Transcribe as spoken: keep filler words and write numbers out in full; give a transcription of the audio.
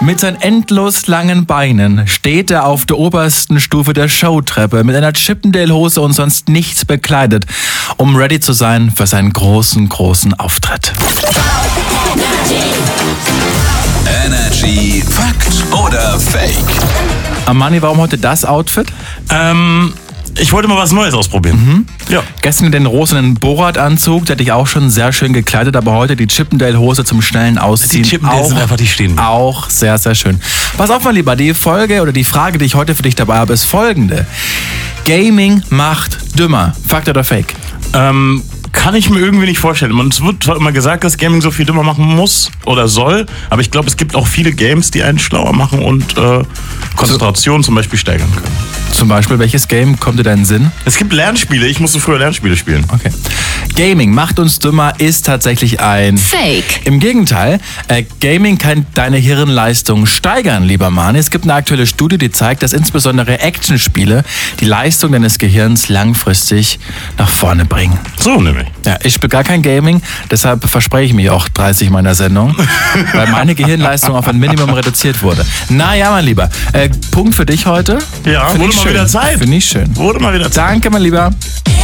Mit seinen endlos langen Beinen steht er auf der obersten Stufe der Showtreppe mit einer Chippendale-Hose und sonst nichts bekleidet, um ready zu sein für seinen großen, großen Auftritt. Energy Fakt oder Fake? Armani, warum heute das Outfit? Ähm, ich wollte mal was Neues ausprobieren. Mhm. Ja. Gestern den rosenen Borat-Anzug, der dich auch schon sehr schön gekleidet, aber heute die Chippendale-Hose zum schnellen Ausziehen. Die Chippendales auch, sind einfach, die stehen. Auch sehr, sehr schön. Pass auf, mein Lieber, die Folge oder die Frage, die ich heute für dich dabei habe, ist folgende. Gaming macht dümmer. Fakt oder Fake? Ähm, kann ich mir irgendwie nicht vorstellen. Man, es wird zwar immer gesagt, dass Gaming so viel dümmer machen muss oder soll, aber ich glaube, es gibt auch viele Games, die einen schlauer machen und äh, Konzentration zum Beispiel steigern können. Zum Beispiel, welches Game kommt dir da in den Sinn? Es gibt Lernspiele. Ich musste früher Lernspiele spielen. Okay. Gaming macht uns dümmer ist tatsächlich ein Fake. Im Gegenteil, äh, Gaming kann deine Hirnleistung steigern, lieber Mani. Es gibt eine aktuelle Studie, die zeigt, dass insbesondere Actionspiele die Leistung deines Gehirns langfristig nach vorne bringen. So nämlich. Ja, ich spiele gar kein Gaming, deshalb verspreche ich mich auch dreißig meiner Sendung, weil meine Gehirnleistung auf ein Minimum reduziert wurde. Naja, mein Lieber, äh, Punkt für dich heute. Ja, Find wurde ich mal schön. wieder Zeit. Finde ich schön. Wurde mal wieder Zeit. Danke, mein Lieber.